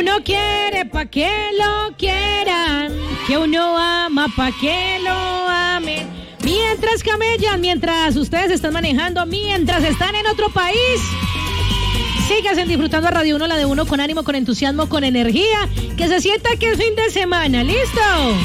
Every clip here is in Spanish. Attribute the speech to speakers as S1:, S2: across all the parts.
S1: uno quiere pa' que lo quieran, que uno ama pa' que lo amen. Mientras camellan, mientras ustedes están manejando, mientras están en otro país, síganse disfrutando a Radio 1, la de uno, con ánimo, con entusiasmo, con energía, que se sienta que es fin de semana, ¿listo?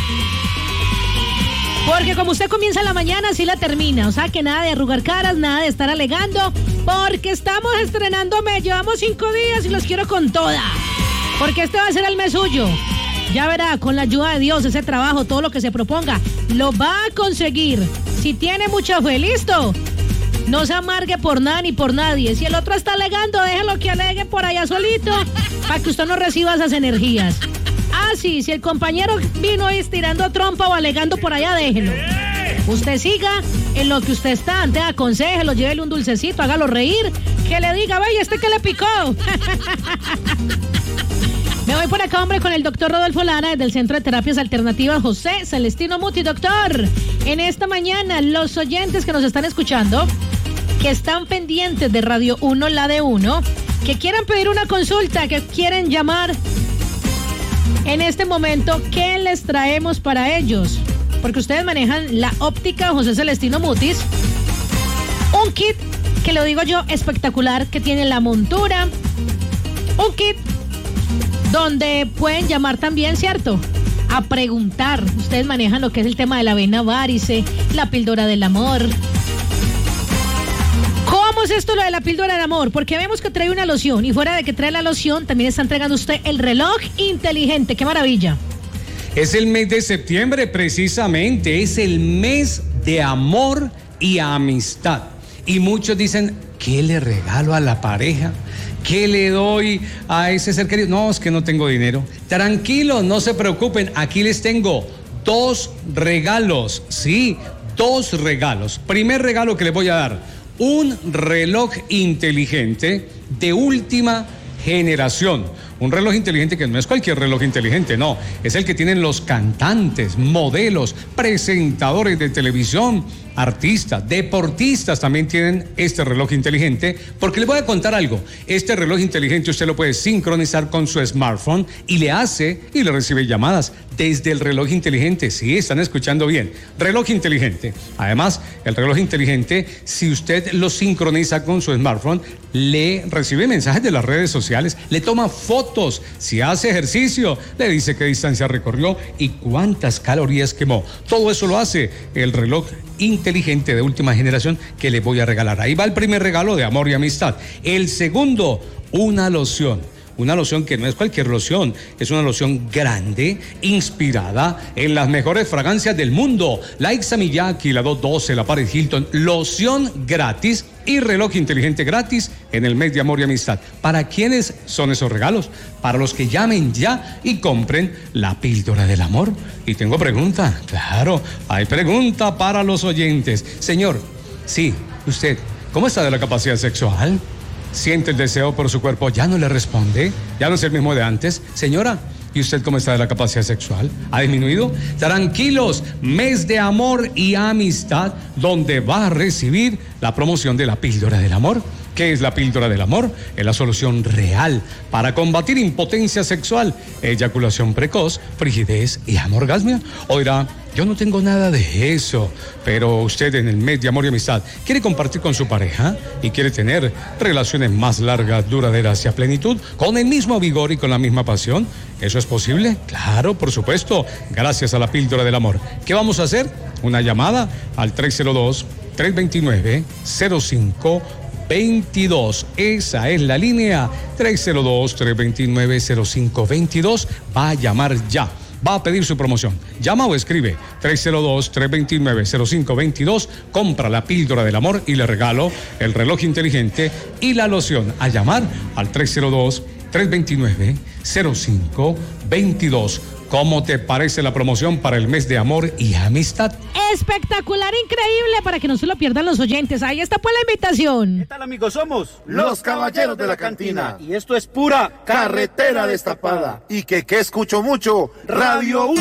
S1: Porque como usted comienza la mañana, así la termina. O sea, que nada de arrugar caras, nada de estar alegando, porque estamos estrenando mes. Llevamos 5 días y los quiero con toda. Porque este va a ser el mes suyo. Ya verá, con la ayuda de Dios, ese trabajo, todo lo que se proponga, lo va a conseguir. Si tiene mucha fe, ¿listo? No se amargue por nada ni por nadie. Si el otro está alegando, déjelo que alegue por allá solito, para que usted no reciba esas energías. Ah, sí, si el compañero vino estirando trompa o alegando por allá, déjelo. Usted siga en lo que usted está, antes aconsejelo, llévele un dulcecito, hágalo reír, que le diga, vaya, que le picó. Me voy por acá, hombre, con el doctor Rodolfo Lara, desde el Centro de Terapias Alternativas José Celestino Muti. Doctor, en esta mañana, los oyentes que nos están escuchando, que están pendientes de Radio 1, la de 1, que quieran pedir una consulta, que quieren llamar en este momento, ¿qué les traemos para ellos? Porque ustedes manejan la óptica José Celestino Mutis, un kit, que lo digo yo, espectacular, que tiene la montura, un kit donde pueden llamar también, ¿cierto?, a preguntar. Ustedes manejan lo que es el tema de la vena varice, la píldora del amor. ¿Cómo es esto lo de la píldora del amor? Porque vemos que trae una loción, y fuera de que trae la loción, también está entregando usted el reloj inteligente. ¡Qué maravilla!
S2: Es el mes de septiembre, precisamente, es el mes de amor y amistad. Y muchos dicen, ¿qué le regalo a la pareja? ¿Qué le doy a ese ser querido? No, es que no tengo dinero. Tranquilos, no se preocupen, aquí les tengo 2 regalos, sí, 2 regalos. Primer regalo que les voy a dar, un reloj inteligente de última generación. Un reloj inteligente que no es cualquier reloj inteligente, no. Es el que tienen los cantantes, modelos, presentadores de televisión, artistas, deportistas también tienen este reloj inteligente, porque les voy a contar algo. Este reloj inteligente usted lo puede sincronizar con su smartphone y le hace y le recibe llamadas desde el reloj inteligente. Sí, están escuchando bien. Reloj inteligente. Además, el reloj inteligente, si usted lo sincroniza con su smartphone, le recibe mensajes de las redes sociales, le toma fotos, si hace ejercicio, le dice qué distancia recorrió y cuántas calorías quemó. Todo eso lo hace el reloj inteligente de última generación que le voy a regalar. Ahí va el primer regalo de amor y amistad. El segundo, una loción. Una loción que no es cualquier loción, es una loción grande, inspirada en las mejores fragancias del mundo. La Ixta Miyake, la 212, la Paris Hilton, loción gratis y reloj inteligente gratis en el mes de amor y amistad. ¿Para quiénes son esos regalos? Para los que llamen ya y compren la píldora del amor. Y tengo pregunta, claro, hay pregunta para los oyentes. Señor, sí, usted, ¿cómo está de la capacidad sexual? ¿Siente el deseo por su cuerpo? ¿Ya no le responde? ¿Ya no es el mismo de antes? Señora, ¿y usted cómo está de la capacidad sexual? ¿Ha disminuido? Tranquilos, mes de amor y amistad, donde va a recibir la promoción de la píldora del amor. ¿Qué es la píldora del amor? Es la solución real para combatir impotencia sexual, eyaculación precoz, frigidez y anorgasmia. O dirá, yo no tengo nada de eso, pero usted en el mes de amor y amistad quiere compartir con su pareja y quiere tener relaciones más largas, duraderas y a plenitud, con el mismo vigor y con la misma pasión. ¿Eso es posible? Claro, por supuesto, gracias a la píldora del amor. ¿Qué vamos a hacer? Una llamada al 302-329-0522. Esa es la línea 302-329-0522. Va a llamar ya, va a pedir su promoción. Llama o escribe 302-329-0522. Compra la píldora del amor y le regalo el reloj inteligente y la loción. A llamar al 302-329-0522. ¿Cómo te parece la promoción para el mes de amor y amistad?
S1: Espectacular, increíble, para que no se lo pierdan los oyentes. Ahí está pues la invitación.
S3: ¿Qué tal, amigos? Somos los Caballeros de la Cantina. Y esto es pura carretera destapada. Y que escucho mucho, Radio 1.